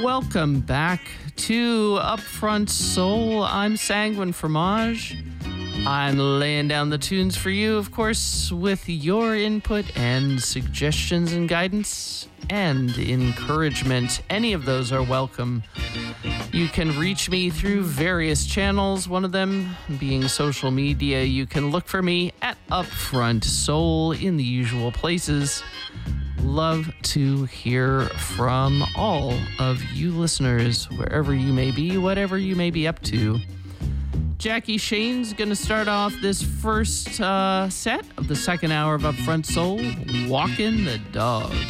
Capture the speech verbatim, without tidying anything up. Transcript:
Welcome back to Upfront Soul. I'm Sanguine Fromage. I'm laying down the tunes for you, of course, with your input and suggestions and guidance and encouragement. Any of those are welcome. You can reach me through various channels, one of them being social media. You can look for me at Upfront Soul in the usual places. Love to hear from all of you listeners, wherever you may be, whatever you may be up to. Jackie Shane's going to start off this first uh, set of the second hour of Upfront Soul, Walking the Dog.